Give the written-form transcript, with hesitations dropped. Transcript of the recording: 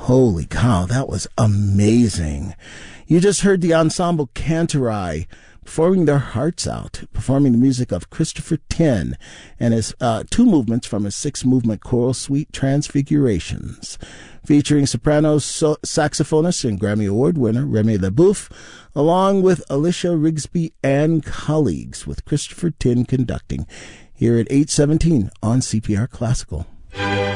Holy cow, that was amazing. You just heard the ensemble Cantorai performing their hearts out, performing the music of Christopher Tin and his two movements from his 6-movement choral suite Transfigurations, featuring soprano saxophonist and Grammy Award winner Remy LeBouf, along with Alicia Rigsby and colleagues, with Christopher Tin conducting, here at 8:17 on CPR Classical.